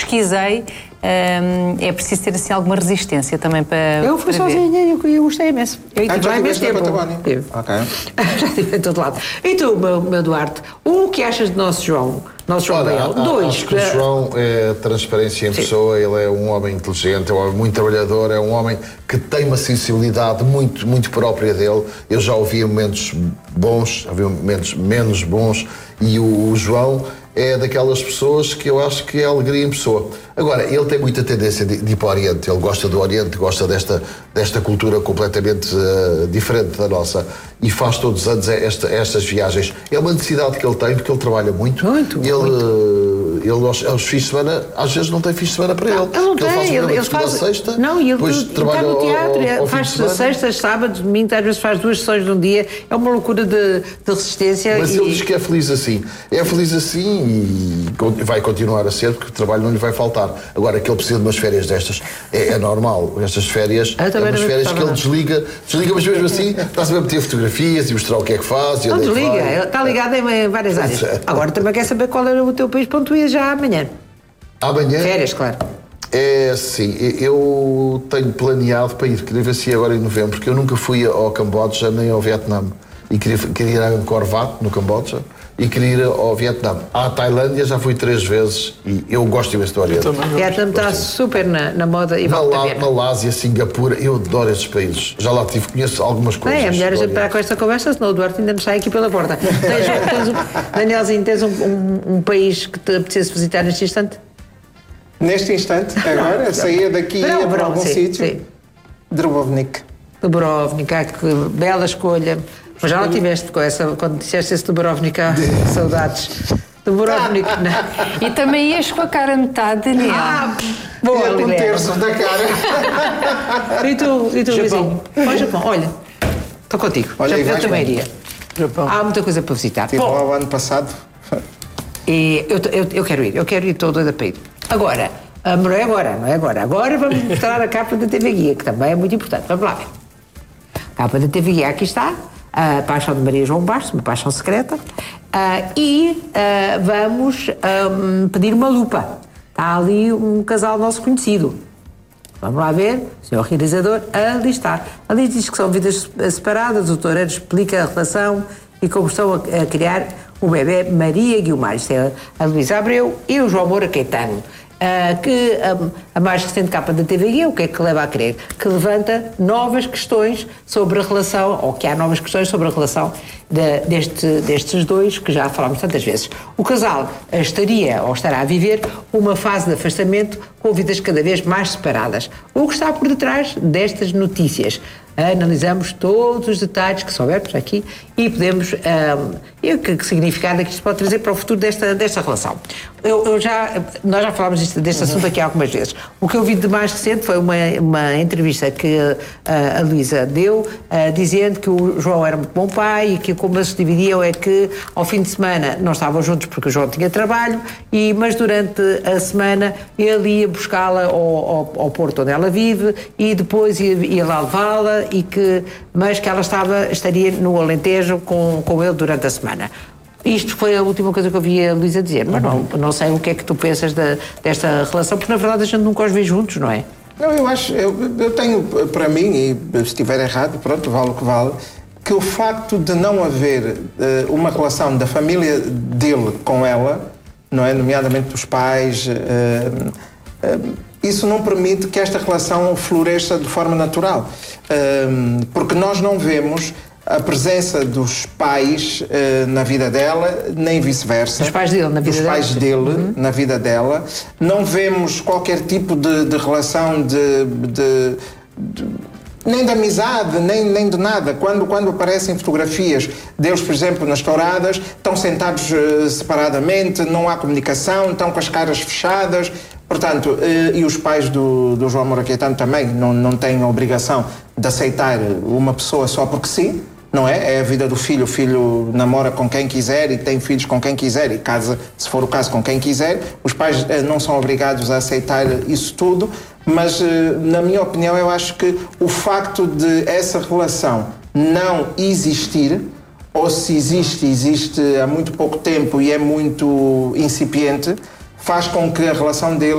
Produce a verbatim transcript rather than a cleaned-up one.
pesquisei, um, é preciso ter assim alguma resistência também para. Eu fui para sozinha e eu, eu gostei imenso. Eu Ah, tive já lá imenso estiveste na tempo. Patagónia? Tive. Ok. Já estive em todo lado. E tu, meu, meu Duarte, o que achas de nosso João? Nosso João Olha, Baião? a- Dois. acho que o João é transparência em Sim. pessoa, ele é um homem inteligente, é um homem muito trabalhador, é um homem que tem uma sensibilidade muito, muito própria dele. Eu já ouvi momentos bons, ouvi momentos menos bons, e o, o João é daquelas pessoas que eu acho que é alegria em pessoa. Agora, ele tem muita tendência de, de ir para o Oriente, ele gosta do Oriente, gosta desta, desta cultura completamente uh, diferente da nossa, e faz todos os anos esta, estas viagens. É uma necessidade que ele tem, porque ele trabalha muito. Muito, ele, muito. Ele, aos, aos fins de semana, às vezes não tem fins de semana para ele. Ele não Porque tem, faz o ele, programa ele de segunda faz. a sexta, Não, e ele depois está trabalha no ao- teatro, ao- ao fim faz de semana. sextas, sábados, domingos, às vezes faz duas sessões num dia. É uma loucura de, de resistência. Mas e... ele diz que é feliz assim. É feliz assim e con- vai continuar a ser, porque o trabalho não lhe vai faltar. Agora, que ele precisa de umas férias destas, é, é normal. Estas férias, Ah, é também umas não férias que ele estava. desliga, desliga, mas mesmo assim está sempre a meter fotografias e mostrar o que é que faz. E Não onde é que desliga, vai. ele está ligado em várias áreas. É. Agora também quer saber qual era o teu país para onde tu ias já amanhã. Amanhã. Férias, claro. É sim, eu tenho planeado para ir, queria ver se ia agora em novembro, porque eu nunca fui ao Camboja nem ao Vietnã. E queria, queria ir a Angkor Wat, no Camboja, e queria ir ao Vietnã. À Tailândia já fui três vezes e eu gosto imenso do Oriente. O Vietnã está super na, na moda e vale a Malá, pena. Malásia, Singapura, eu adoro esses países. Já lá tive, conheço algumas coisas. É, é melhor a do gente parar Oriente. com esta conversa, senão o Duarte ainda nos sai aqui pela porta. Tens, tens um, Danielzinho, tens um, um, um país que te apetece visitar neste instante? Neste instante, agora, saía daqui e Verão, ia para verão, algum sim, sítio. sim. Dubrovnik. Dubrovnik, ah, que bela escolha. Mas já lá tiveste com essa, quando disseste esse Dubrovnik, ah, saudades. Dubrovnik, não. E também ias com a cara metade, Daniel. Ah, boa, Ia com Liliana. terços da cara. E tu, e tu, Japão. vizinho? Olha, Japão, olha, estou contigo. Olha, Já, e eu vais também bem. iria. Japão. Há muita coisa para visitar. Estive Bom, lá o ano passado. e eu, eu, eu quero ir, eu quero ir, estou doida para ir. Agora, ah, não é agora, não é agora. Agora vamos mostrar a capa da T V Guia, que também é muito importante. Vamos lá ver. A capa da T V Guia, aqui está. A Paixão de Maria João Bastos, uma paixão secreta. Ah, e ah, vamos ah, pedir uma lupa. Está ali um casal nosso conhecido. Vamos lá ver, o senhor realizador, ali está. Ali diz que são vidas separadas, o doutor Eros explica a relação e como estão a, a criar o bebê Maria Guiomar. Isto é a Luísa Abreu e o João Moura Caetano. Uh, que um, a mais recente capa da T V Guia, o que é que leva a crer? Que levanta novas questões sobre a relação, ou que há novas questões sobre a relação de, deste, destes dois, que já falámos tantas vezes. O casal estaria, ou estará a viver, uma fase de afastamento com vidas cada vez mais separadas. O que está por detrás destas notícias? Analisamos todos os detalhes que soubermos aqui e podemos... Um, e o que, que significado é que isto pode trazer para o futuro desta, desta relação? Eu, eu já, nós já falámos deste, deste assunto aqui algumas vezes. O que eu vi de mais recente foi uma, uma entrevista que uh, a Luísa deu, uh, dizendo que o João era muito bom pai e que como eles se dividiam é que ao fim de semana não estavam juntos porque o João tinha trabalho, e, mas durante a semana ele ia buscá-la ao, ao, ao porto onde ela vive e depois ia, ia lá levá-la, e que, mas que ela estava, estaria no Alentejo com, com ele durante a semana. Isto foi a última coisa que eu vi a Luísa dizer, mas não, não sei o que é que tu pensas da, desta relação, porque na verdade a gente nunca os vê juntos, não é? Não, eu acho, eu, eu tenho para mim, e se estiver errado, pronto, vale o que vale, que o facto de não haver uh, uma relação da família dele com ela, não é, nomeadamente dos pais, uh, uh, isso não permite que esta relação floresça de forma natural, uh, porque nós não vemos a presença dos pais uh, na vida dela, nem vice-versa. Dos pais dele na vida dos dela. pais dele uhum. na vida dela. Não vemos qualquer tipo de, de relação de, de, de nem de amizade, nem, nem de nada. Quando, quando aparecem fotografias deles, por exemplo, nas touradas, estão sentados uh, separadamente, não há comunicação, estão com as caras fechadas. Portanto, uh, e os pais do, do João Moura Caetano também não, não têm a obrigação de aceitar uma pessoa só porque sim. Não é? É a vida do filho. O filho namora com quem quiser e tem filhos com quem quiser e casa, se for o caso, com quem quiser. Os pais eh, não são obrigados a aceitar isso tudo, mas, eh, na minha opinião, eu acho que o facto de essa relação não existir, ou se existe, existe há muito pouco tempo e é muito incipiente, faz com que a relação dele